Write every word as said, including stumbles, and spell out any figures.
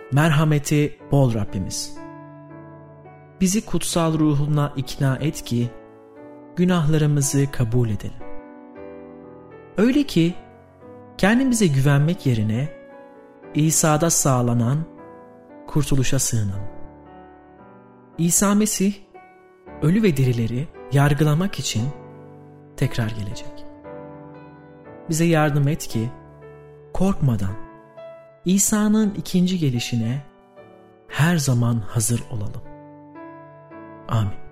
merhameti bol Rabbimiz, bizi kutsal ruhunla ikna et ki günahlarımızı kabul edelim. Öyle ki kendimize güvenmek yerine İsa'da sağlanan kurtuluşa sığınalım. İsa Mesih ölü ve dirileri yargılamak için tekrar gelecek. Bize yardım et ki korkmadan İsa'nın ikinci gelişine her zaman hazır olalım. Amin.